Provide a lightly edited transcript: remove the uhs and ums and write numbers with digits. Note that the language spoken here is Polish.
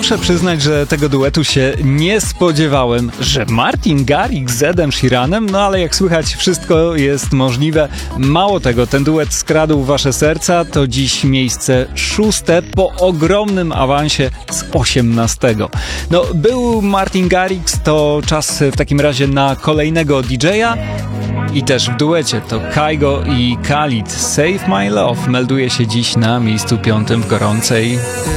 muszę przyznać, że tego duetu się nie spodziewałem, że Martin Garrix z Edem Sheeranem, no ale jak słychać, wszystko jest możliwe. Mało tego, ten duet skradł wasze serca, to dziś miejsce 6 po ogromnym awansie z 18. No, był Martin Garrix, to czas w takim razie na kolejnego DJ-a. I też w duecie to Kygo i Khalid. Save My Love melduje się dziś na miejscu 5 w gorącej